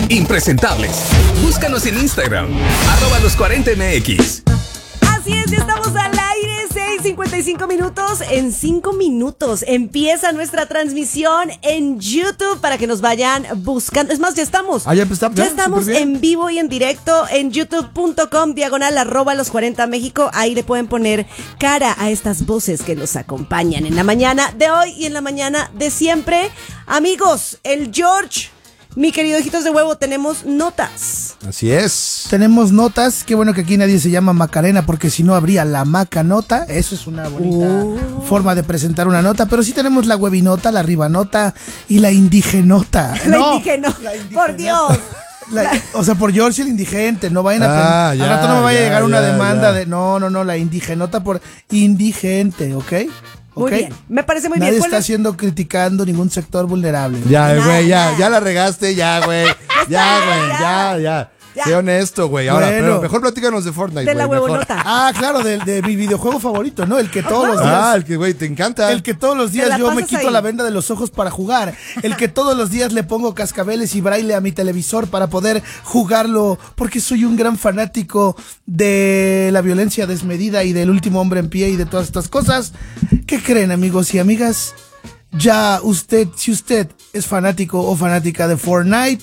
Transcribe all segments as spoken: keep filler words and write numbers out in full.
impresentables. Búscanos en Instagram, arroba los cuarenta M X. Así es, ya estamos al aire, seis cincuenta y cinco minutos. En cinco minutos empieza nuestra transmisión en YouTube para que nos vayan buscando. Es más, ya estamos. Ah, ya empezamos. Ya estamos en vivo y en directo en youtube punto com, diagonal arroba los cuarenta México. Ahí le pueden poner cara a estas voces que nos acompañan en la mañana de hoy y en la mañana de siempre. Amigos, el George, mi querido Hijitos de Huevo, tenemos notas. Así es. Tenemos notas. Qué bueno que aquí nadie se llama Macarena, porque si no habría la Macanota. Eso es una bonita Uh. forma de presentar una nota. Pero sí tenemos la Webinota, la Ribanota y la Indigenota. La No, indigeno, la indigenota. por Dios. La- o sea, por George el indigente. No vayan a Ah, pen- ya, Al rato no me vaya ya, a llegar una ya, demanda ya. de. No, no, no. La Indigenota por indigente, ¿ok? Muy ¿Ok? bien, me parece muy Nadie bien. ¿Cuál está es? haciendo criticando ningún sector vulnerable. Ya, Nada, güey, ya, nada. ya la regaste, ya, güey. Ya, güey, ya. ya, ya. Ya. Sé honesto, güey. Ahora, Bueno. pero mejor platícanos de Fortnite, De la güey, mejor. huevonota. Ah, claro, de, de mi videojuego favorito, ¿no? El que todos los días. Ah, el que, güey, te encanta. El que todos los Te días la yo me pasas quito ahí. la venda de los ojos para jugar. El que todos los días le pongo cascabeles y braille a mi televisor para poder jugarlo. Porque soy un gran fanático de la violencia desmedida y del último hombre en pie y de todas estas cosas. ¿Qué creen, amigos y amigas? Ya usted, si usted es fanático o fanática de Fortnite,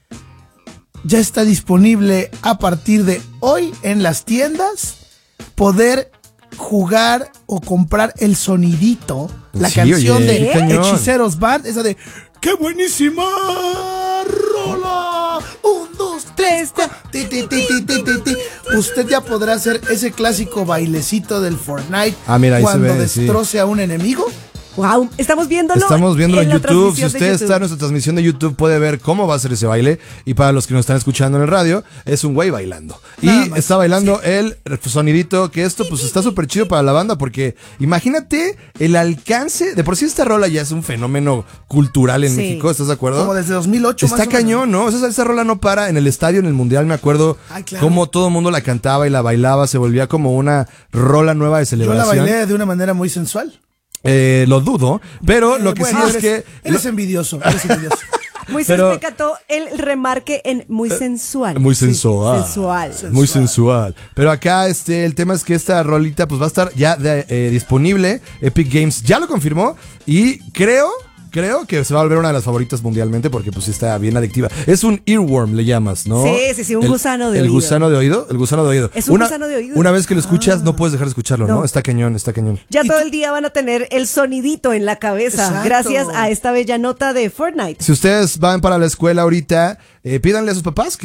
ya está disponible a partir de hoy en las tiendas poder jugar o comprar el sonidito, la Sí, canción oye, de qué cañón. Hechiceros Band, esa de ¡qué buenísima rola! Un, dos, tres, cuatro. Ti, ti, ti, ti, ti, ti, ti. Usted ya podrá hacer ese clásico bailecito del Fortnite Ah, mira, ahí se cuando ve, sí. destroce a un enemigo. Wow, estamos viéndolo. Estamos viendo en la YouTube. Si transmisión de usted YouTube. está en nuestra transmisión de YouTube, puede ver cómo va a ser ese baile. Y para los que nos están escuchando en el radio, es un güey bailando. Nada Y más. está bailando el sonidito, que esto pues está súper chido para la banda, porque imagínate el alcance. De por sí esta rola ya es un fenómeno cultural en Sí. México, ¿estás de acuerdo? Como desde dos mil ocho Está más o menos. cañón, ¿no? O sea, esa rola no para. En el estadio, en el Mundial, me acuerdo Ay, claro. cómo todo el mundo la cantaba y la bailaba. Se volvía como una rola nueva de Yo la celebración. bailé de una manera muy sensual. Eh, lo dudo, pero lo Eh, que bueno, sí es eres- que... Eres envidioso, eres envidioso. Muy Pero- me encantó el remarque en muy sensual. Muy Sí, sensual. sensual. Muy sensual. Pero acá este el tema es que esta rolita pues va a estar ya de- eh, disponible. Epic Games ya lo confirmó y creo... Creo que se va a volver una de las favoritas mundialmente porque pues está bien adictiva. Es un earworm, le llamas, ¿no? Sí, sí, sí, un El- gusano de el oído. gusano de oído, el gusano de oído. Es un una, gusano de oído. Una vez que lo escuchas Ah. no puedes dejar de escucharlo, ¿no? No. Está cañón, está cañón. Ya todo el día van a tener el sonidito en la cabeza, Exacto. gracias a esta bella nota de Fortnite. Si ustedes van para la escuela ahorita, eh, pídanle a sus papás que